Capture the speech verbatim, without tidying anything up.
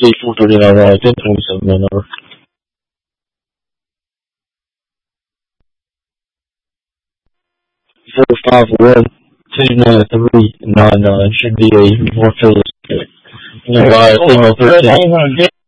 three, four, thirty-nine, uh, ten, twenty-seven, man, over. Four, five, one, two, nine, three, nine, nine should be a more realistic. No, uh, thing on thirteen.